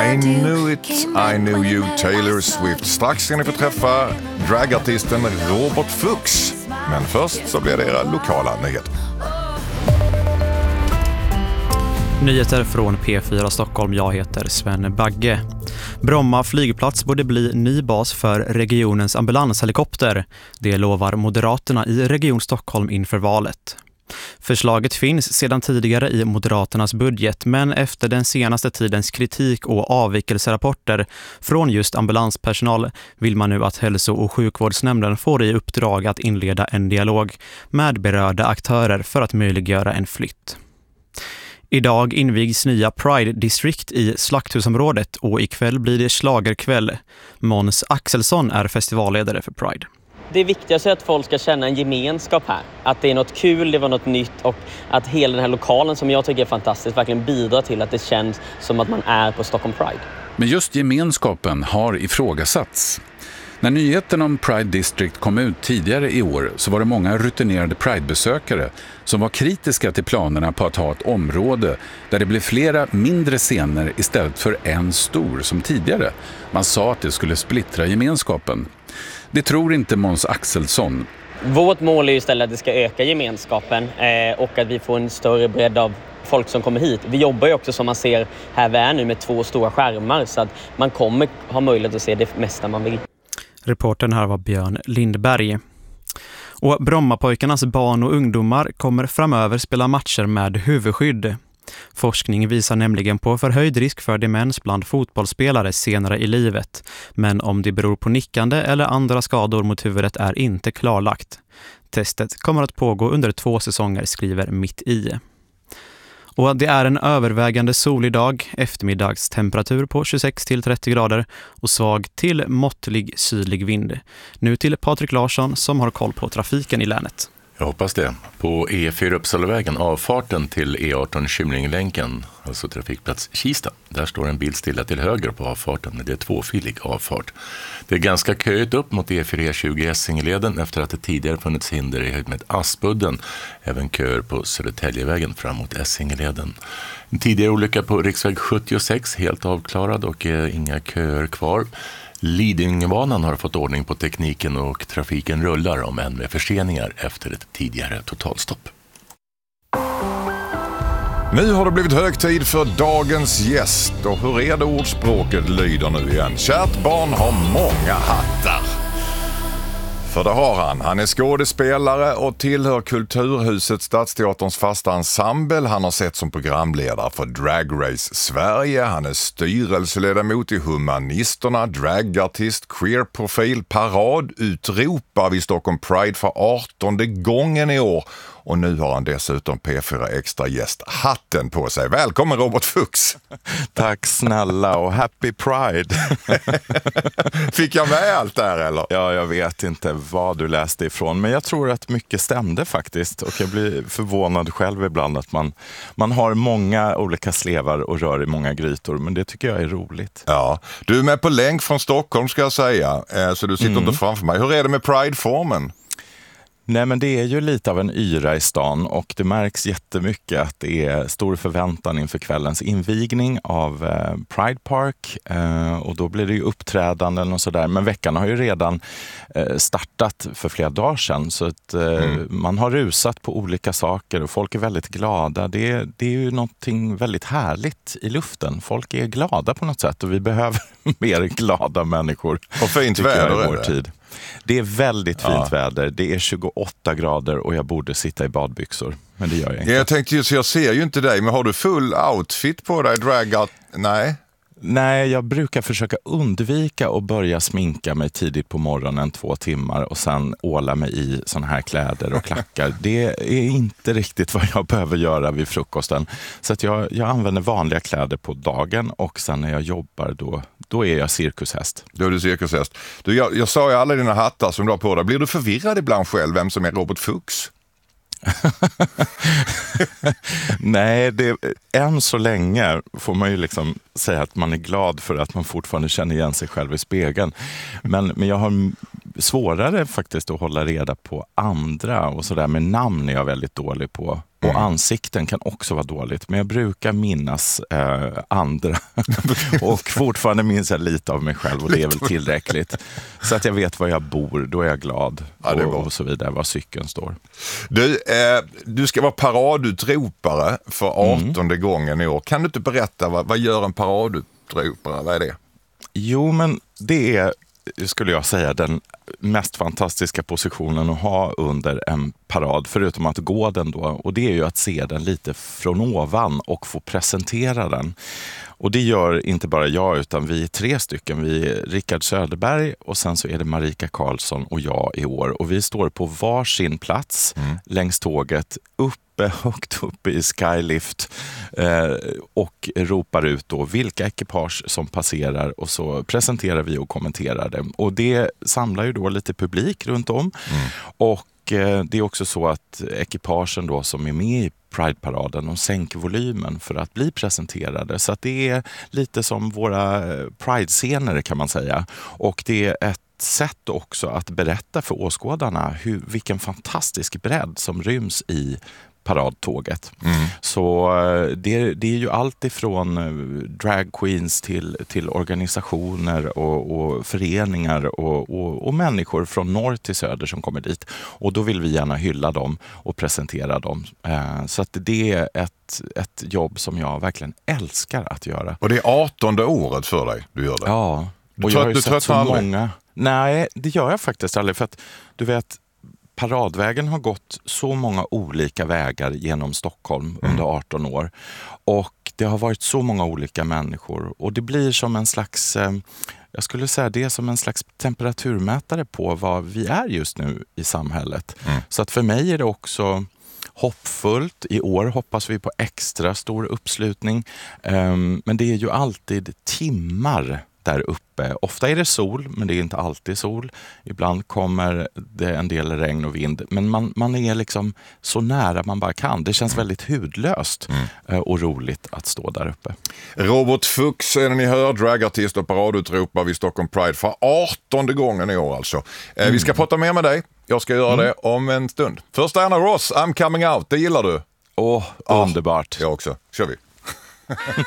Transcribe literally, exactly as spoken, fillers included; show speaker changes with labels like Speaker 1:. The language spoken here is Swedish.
Speaker 1: I knew it, I knew you, Taylor Swift. Strax ska ni få träffa dragartisten Robert Fuchs. Men först så blir det era lokala nyheter.
Speaker 2: Nyheter från P fyra Stockholm. Jag heter Sven Bagge. Bromma flygplats borde bli ny bas för regionens ambulanshelikopter. Det lovar Moderaterna i Region Stockholm inför valet. Förslaget finns sedan tidigare i Moderaternas budget, men efter den senaste tidens kritik och avvikelserapporter från just ambulanspersonal vill man nu att hälso- och sjukvårdsnämnden får i uppdrag att inleda en dialog med berörda aktörer för att möjliggöra en flytt. Idag invigs nya Pride District i Slakthusområdet och ikväll blir det schlagerkväll. Måns Axelsson är festivalledare för Pride.
Speaker 3: Det viktigaste är att folk ska känna en gemenskap här. Att det är något kul, det var något nytt och att hela den här lokalen som jag tycker är fantastisk verkligen bidrar till att det känns som att man är på Stockholm Pride.
Speaker 4: Men just gemenskapen har ifrågasatts. När nyheten om Pride District kom ut tidigare i år så var det många rutinerade Pride-besökare som var kritiska till planerna på att ha ett område där det blev flera mindre scener istället för en stor som tidigare. Man sa att det skulle splittra gemenskapen. Det tror inte Måns Axelsson.
Speaker 3: Vårt mål är istället att det ska öka gemenskapen eh, och att vi får en större bredd av folk som kommer hit. Vi jobbar ju också som man ser här vi är nu med två stora skärmar så att man kommer ha möjlighet att se det mesta man vill.
Speaker 2: Reportern här var Björn Lindberg. Och Brommapojkarnas barn och ungdomar kommer framöver spela matcher med huvudskydd. Forskning visar nämligen på förhöjd risk för demens bland fotbollsspelare senare i livet. Men om det beror på nickande eller andra skador mot huvudet är inte klarlagt. Testet kommer att pågå under två säsonger, skriver Mitt i. Och det är en övervägande solig dag, eftermiddagstemperatur på tjugosex till trettio grader och svag till måttlig sydlig vind. Nu till Patrik Larsson som har koll på trafiken i länet.
Speaker 5: Jag hoppas det. På E fyra Uppsalavägen, avfarten till E arton Kymlinglänken, alltså trafikplats Kista. Där står en bil stilla till höger på avfarten, men det är tvåfilig avfart. Det är ganska köigt upp mot E fyra E tjugo Essingeleden efter att det tidigare funnits hinder i höjd med Aspudden. Även köer på Södertäljevägen fram mot Essingeleden. En tidigare olycka på riksväg sjuttiosex, helt avklarad och eh, inga köer kvar. Lidingöbanan har fått ordning på tekniken och trafiken rullar, om än med förseningar efter ett tidigare totalstopp.
Speaker 1: Nu har det blivit hög tid för dagens gäst. Och hur är det ordspråket lyder nu igen? Kärt barn har många hattar. För det har han. Han är skådespelare och tillhör Kulturhuset Stadsteaterns fasta ensemble. Han har sett som programledare för Drag Race Sverige. Han är styrelseledamot i Humanisterna, dragartist, queerprofil, parad, utropa vid Stockholm Pride för artonde gången i år. Och nu har han dessutom P fyra Extra gäst hatten på sig. Välkommen Robert Fuchs.
Speaker 6: Tack snälla och happy Pride.
Speaker 1: Fick jag med allt där eller?
Speaker 6: Ja, jag vet inte vad du läste ifrån. Men jag tror att mycket stämde faktiskt. Och jag blir förvånad själv ibland att man, man har många olika slevar och rör i många grytor. Men det tycker jag är roligt.
Speaker 1: Ja, du är med på länk från Stockholm ska jag säga. Så du sitter mm. inte framför mig. Hur är det med Pride-formen?
Speaker 6: Nej, men det är ju lite av en yra i stan och det märks jättemycket att det är stor förväntan inför kvällens invigning av eh, Pride Park eh, och då blir det ju uppträdanden och sådär. Men veckan har ju redan eh, startat för flera dagar sedan så att eh, mm. man har rusat på olika saker och folk är väldigt glada. Det, det är ju någonting väldigt härligt i luften. Folk är glada på något sätt och vi behöver mer glada människor.
Speaker 1: Och fint väder
Speaker 6: i vår tid. Det är väldigt fint ja. väder. Det är tjugoåtta grader och jag borde sitta i badbyxor. Men det gör jag inte.
Speaker 1: Jag tänkte ju, så jag ser ju inte dig, men har du full outfit på dig? Dragat? Nej.
Speaker 6: Nej, jag brukar försöka undvika att börja sminka mig tidigt på morgonen två timmar och sen åla mig i såna här kläder och klackar. Det är inte riktigt vad jag behöver göra vid frukosten. Så att jag, jag använder vanliga kläder på dagen och sen när jag jobbar då, då är jag cirkushäst.
Speaker 1: Då är du cirkushäst. Du, jag, jag sa ju alla dina hattar som du har på dig. Blir du förvirrad ibland själv vem som är Robert Fuchs?
Speaker 6: Nej, det, än så länge får man ju liksom säga att man är glad för att man fortfarande känner igen sig själv i spegeln. Men, men jag har svårare faktiskt att hålla reda på andra och sådär med namn är jag väldigt dålig på. Och mm. ansikten kan också vara dåligt. Men jag brukar minnas eh, andra. Och fortfarande minns jag lite av mig själv. Och det är väl tillräckligt. Så att jag vet var jag bor. Då är jag glad. Ja, det är och, och så vidare. Var cykeln står.
Speaker 1: Du, eh, du ska vara paradutropare för artonde mm. gången i år. Kan du inte berätta, vad, vad gör en paradutropare? Vad är det?
Speaker 6: Jo, men det är, skulle jag säga, den mest fantastiska positionen att ha under en parad, förutom att gå den då. Och det är ju att se den lite från ovan och få presentera den. Och det gör inte bara jag, utan vi är tre stycken. Vi är Rickard Söderberg och sen så är det Marika Karlsson och jag i år. Och vi står på varsin plats mm. längs tåget uppe, högt uppe i Skylift eh, och ropar ut då vilka ekipage som passerar och så presenterar vi och kommenterar det. Och det samlar ju då lite publik runt om mm. och det är också så att ekipagen då som är med i Pride-paraden, de sänker volymen för att bli presenterade. Så att det är lite som våra Pride-scener kan man säga. Och det är ett sätt också att berätta för åskådarna hur, vilken fantastisk bredd som ryms i paradtåget. Mm. Så det, det är ju allt ifrån drag queens till, till organisationer och, och föreningar och, och, och människor från norr till söder som kommer dit. Och då vill vi gärna hylla dem och presentera dem. Så att det är ett, ett jobb som jag verkligen älskar att göra.
Speaker 1: Och det är artonde året för dig du gör det?
Speaker 6: Ja.
Speaker 1: Du
Speaker 6: och
Speaker 1: trött,
Speaker 6: jag har ju
Speaker 1: du
Speaker 6: sett så
Speaker 1: aldrig?
Speaker 6: många. Nej, det gör jag faktiskt aldrig. För att du vet, paradvägen har gått så många olika vägar genom Stockholm mm. under arton år. Och det har varit så många olika människor. Och det blir som en slags, eh, jag skulle säga det är som en slags temperaturmätare på vad vi är just nu i samhället. Mm. Så att för mig är det också hoppfullt. I år hoppas vi på extra stor uppslutning. Um, men det är ju alltid timmar där uppe. Ofta är det sol, men det är inte alltid sol. Ibland kommer det en del regn och vind. Men man, man är liksom så nära man bara kan. Det känns väldigt hudlöst mm. och roligt att stå där uppe.
Speaker 1: Robert Fuchs är ni hör, dragartist och paradutropare vid Stockholm Pride för artonde gången i år alltså. Mm. Vi ska prata mer med dig. Jag ska göra mm. det om en stund. Först Anna Ross, I'm coming out. Det gillar du?
Speaker 6: Åh, oh, underbart.
Speaker 1: Ja, jag också. Kör vi.